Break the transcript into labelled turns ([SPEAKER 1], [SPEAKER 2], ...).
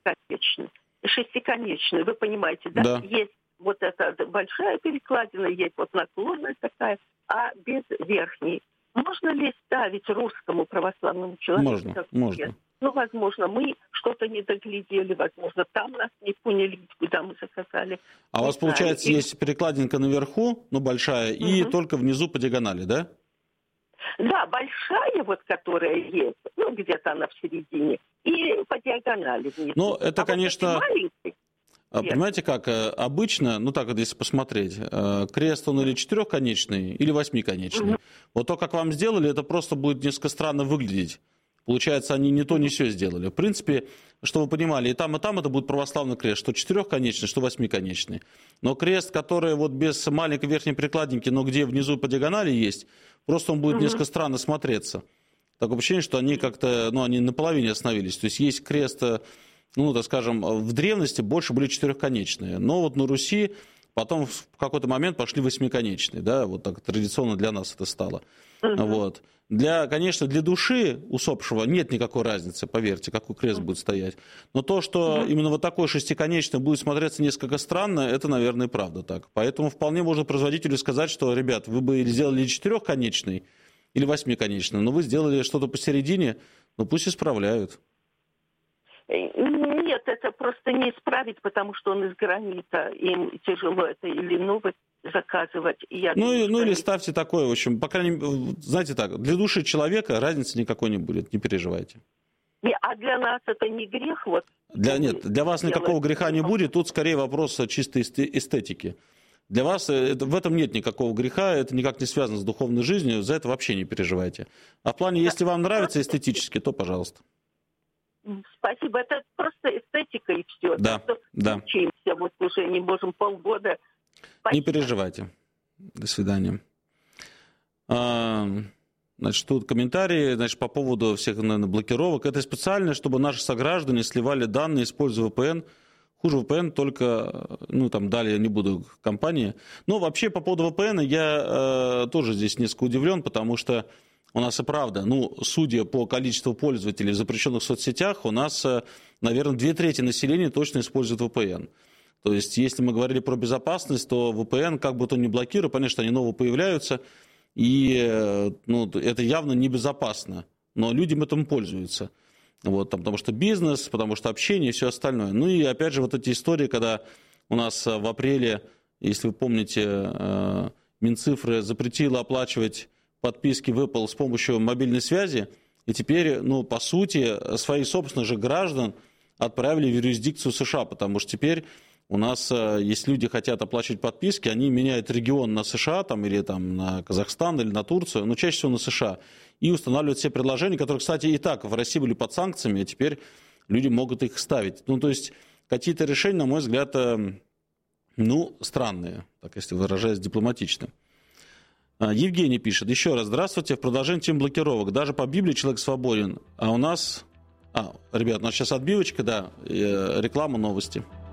[SPEAKER 1] шестиконечный, вы понимаете, да?
[SPEAKER 2] Да.
[SPEAKER 1] Есть вот эта большая перекладина, есть вот наклонная такая, а без верхней. Можно ли ставить русскому православному человеку?
[SPEAKER 2] Можно.
[SPEAKER 1] Ну, возможно, мы что-то не доглядели, возможно, там нас не поняли, куда мы заказали.
[SPEAKER 2] А у вас, получается, есть перекладинка наверху, ну, большая, и только внизу по диагонали, да?
[SPEAKER 1] Да, большая, вот, которая есть, ну, где-то она в середине, и по диагонали внизу.
[SPEAKER 2] Ну, это, конечно...
[SPEAKER 1] Вот
[SPEAKER 2] понимаете как, обычно, ну так вот если посмотреть, крест он или четырехконечный, или восьмиконечный. Вот то, как вам сделали, это просто будет несколько странно выглядеть. Получается, они не то, не сё сделали. В принципе, что вы понимали, и там это будет православный крест, что четырехконечный, что восьмиконечный. Но крест, который вот без маленькой верхней перекладинки, но где внизу по диагонали есть, просто он будет несколько странно смотреться. Такое ощущение, что они как-то, ну, они наполовине остановились. То есть есть крест... Ну, так скажем, в древности больше были четырехконечные. Но вот на Руси потом в какой-то момент пошли восьмиконечные. Да? Вот так традиционно для нас это стало. Вот. Конечно, для души усопшего нет никакой разницы, поверьте, какой крест будет стоять. Но то, что именно вот такой шестиконечный будет смотреться несколько странно, это, наверное, правда так. Поэтому вполне можно производителю сказать, что, ребят, вы бы сделали четырехконечный или восьмиконечный, но вы сделали что-то посередине, ну пусть исправляют.
[SPEAKER 1] Нет, это просто не исправить, потому что он из гранита. Им тяжело это или новый заказывать.
[SPEAKER 2] Или ставьте такое, в общем, по крайней мере, знаете так, для души человека разницы никакой не будет, не переживайте.
[SPEAKER 1] А для нас это не грех? Вот,
[SPEAKER 2] нет, для вас никакого греха не будет, тут скорее вопрос чистой эстетики. Для вас в этом нет никакого греха, это никак не связано с духовной жизнью, за это вообще не переживайте. А в плане, если вам нравится эстетически, то пожалуйста.
[SPEAKER 1] Спасибо. Это просто эстетика и все.
[SPEAKER 2] Да.
[SPEAKER 1] Учимся, вот уже не можем полгода.
[SPEAKER 2] Спасибо. Не переживайте. До свидания. Значит, тут комментарии, по поводу всех, наверное, блокировок. Это специально, чтобы наши сограждане сливали данные, используя VPN. Хуже VPN, только, далее не буду компании. Но вообще по поводу VPN я тоже здесь несколько удивлен, потому что у нас и правда, судя по количеству пользователей в запрещенных соцсетях, у нас, наверное, 2/3 населения точно используют VPN. То есть, если мы говорили про безопасность, то VPN как бы то ни блокирует, понятно, что они новые появляются, и это явно небезопасно, но людям этим пользуются. Вот, потому что бизнес, потому что общение и все остальное. Ну и опять же вот эти истории, когда у нас в апреле, если вы помните, Минцифры запретила оплачивать подписки в Apple с помощью мобильной связи, и теперь, по сути, своих собственных же граждан отправили в юрисдикцию США, потому что теперь у нас, если люди хотят оплачивать подписки, они меняют регион на США или на Казахстан или на Турцию, но чаще всего на США, и устанавливают все предложения, которые, кстати, и так в России были под санкциями, а теперь люди могут их ставить. То есть какие-то решения, на мой взгляд, странные, так если выражаясь дипломатично. Евгений пишет, еще раз, здравствуйте, в продолжении темы блокировок. Даже по Библии человек свободен, а у нас... ребят, у нас сейчас отбивочка, реклама, новости.